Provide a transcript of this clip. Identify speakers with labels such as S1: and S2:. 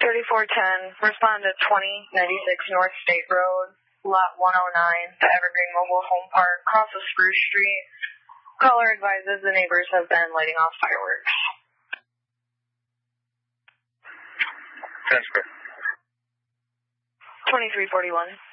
S1: 3410, respond to 2096 North State Road, Lot 109, the Evergreen Mobile Home Park, across of Spruce Street. Caller advises the neighbors have been lighting off fireworks.
S2: Transfer.
S1: 2341.